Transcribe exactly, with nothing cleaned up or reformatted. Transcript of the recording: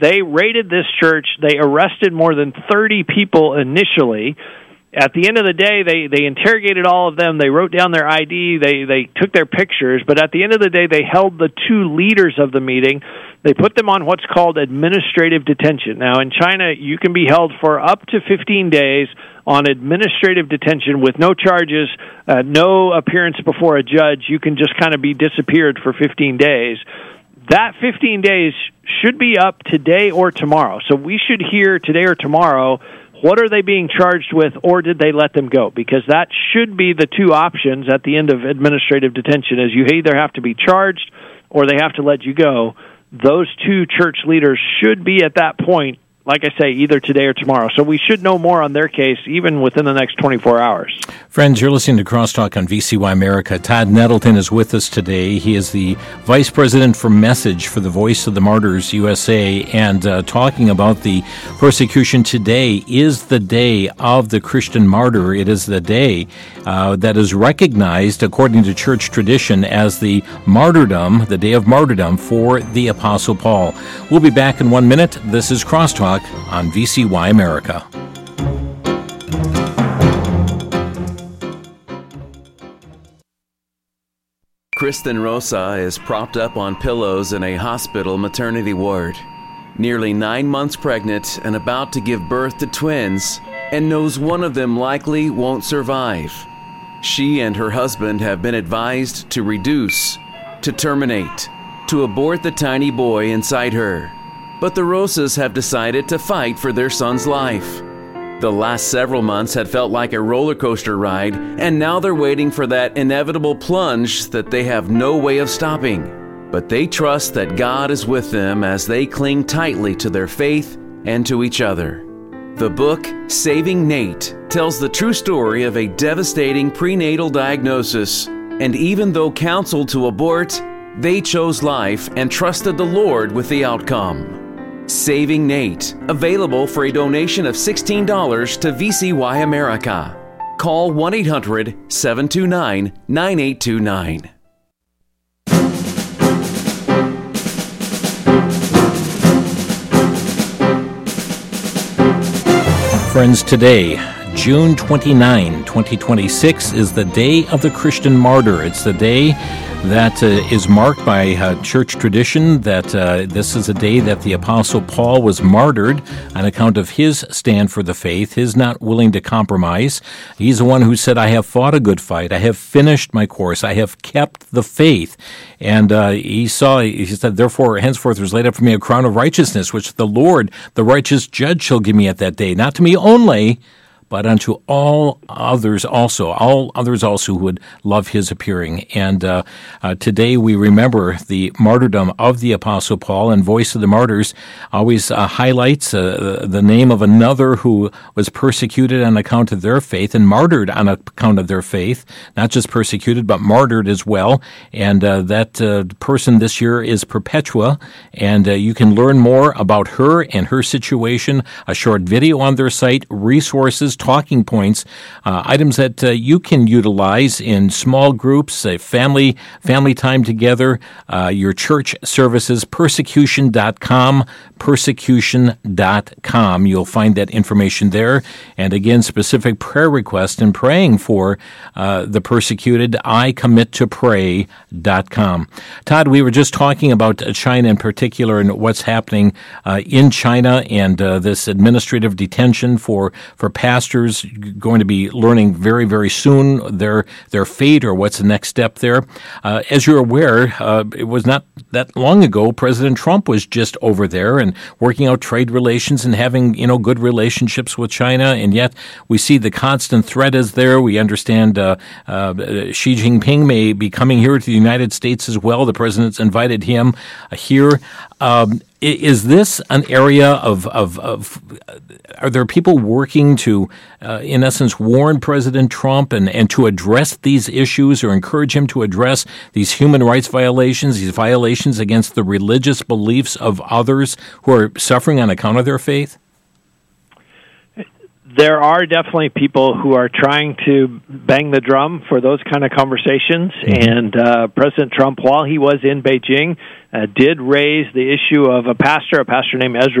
They raided this church. They arrested more than thirty people initially. At the end of the day, they, they interrogated all of them. They wrote down their I D. They, they took their pictures. But at the end of the day, they held the two leaders of the meeting. They put them on what's called administrative detention. Now, in China, you can be held for up to fifteen days on administrative detention with no charges, uh, no appearance before a judge. You can just kind of be disappeared for fifteen days. That fifteen days should be up today or tomorrow. So we should hear today or tomorrow, what are they being charged with, or did they let them go? Because that should be the two options at the end of administrative detention, is you either have to be charged or they have to let you go. Those two church leaders should be at that point, like I say, either today or tomorrow. So we should know more on their case even within the next twenty-four hours. Friends, you're listening to Crosstalk on V C Y America. Todd Nettleton is with us today. He is the Vice President for Message for the Voice of the Martyrs U S A, and uh, talking about the persecution. Today is the day of the Christian martyr. It is the day uh, that is recognized, according to church tradition, as the martyrdom, the day of martyrdom for the Apostle Paul. We'll be back in one minute. This is Crosstalk on V C Y America. Kristen Rosa is propped up on pillows in a hospital maternity ward, nearly nine months pregnant and about to give birth to twins, and knows one of them likely won't survive. She and her husband have been advised to reduce, to terminate, to abort the tiny boy inside her. But the Rosas have decided to fight for their son's life. The last several months had felt like a roller coaster ride, and now they're waiting for that inevitable plunge that they have no way of stopping. But they trust that God is with them as they cling tightly to their faith and to each other. The book, Saving Nate, tells the true story of a devastating prenatal diagnosis, and even though counseled to abort, they chose life and trusted the Lord with the outcome. Saving Nate, available for a donation of sixteen dollars to V C Y America. Call one eight hundred seven two nine nine eight two nine. Friends, today, June twenty-ninth, twenty twenty-six, is the day of the Christian martyr. It's the day that uh, is marked by uh, church tradition, that uh, this is a day that the Apostle Paul was martyred on account of his stand for the faith, his not willing to compromise. He's the one who said, I have fought a good fight, I have finished my course, I have kept the faith. And uh, he saw, he said, therefore, henceforth there is laid up for me a crown of righteousness, which the Lord, the righteous judge, shall give me at that day, not to me only, but unto all others also, all others also who would love his appearing. And uh, uh, today we remember the martyrdom of the Apostle Paul, and Voice of the Martyrs always uh, highlights uh, the name of another who was persecuted on account of their faith and martyred on account of their faith, not just persecuted, but martyred as well. And uh, that uh, person this year is Perpetua, and uh, you can learn more about her and her situation, a short video on their site, resources, talking points, uh, items that uh, you can utilize in small groups, uh, family family time together, uh, your church services, persecution dot com, persecution dot com. You'll find that information there. And again, specific prayer requests and praying for uh, the persecuted, I commit to pray dot com. Todd, we were just talking about China in particular and what's happening uh, in China, and uh, this administrative detention for, for pastors going to be learning very, very soon their their fate or what's the next step there. Uh, as you're aware, uh, it was not that long ago President Trump was just over there and working out trade relations and having, you know, good relationships with China, and yet we see the constant threat is there. We understand uh, uh, Xi Jinping may be coming here to the United States as well. The president's invited him uh, here. Um, Is this an area of, of, of are there people working to, uh, in essence, warn President Trump and, and to address these issues or encourage him to address these human rights violations, these violations against the religious beliefs of others who are suffering on account of their faith? there are definitely people who are trying to bang the drum for those kind of conversations, mm-hmm. and uh, President Trump, while he was in Beijing, uh, did raise the issue of a pastor, a pastor named Ezra